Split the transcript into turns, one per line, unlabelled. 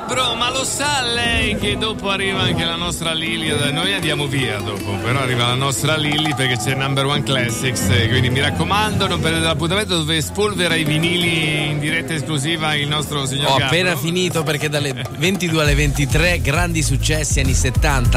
Bro, ma lo sa lei che dopo arriva anche la nostra Lily? Noi andiamo via dopo, però arriva la nostra Lily perché c'è Number One Classics, quindi mi raccomando non perdete l'appuntamento dove spolvera i vinili in diretta esclusiva il nostro signor
Ho
Gabro.
appena finito perché dalle 22 alle 23 grandi successi anni 70.